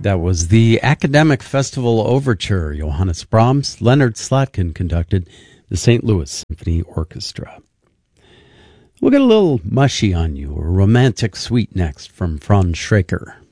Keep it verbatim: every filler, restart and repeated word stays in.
That was the Academic Festival Overture. Johannes Brahms, Leonard Slatkin conducted, the Saint Louis Symphony Orchestra. We'll get a little mushy on you, a romantic suite next from Franz Schraker.